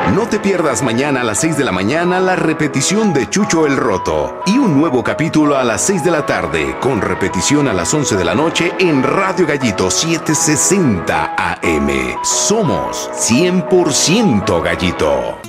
No te pierdas mañana a las 6 de la mañana la repetición de Chucho el Roto y un nuevo capítulo a las 6 de la tarde con repetición a las 11 de la noche en Radio Gallito 760 AM. Somos 100% Gallito.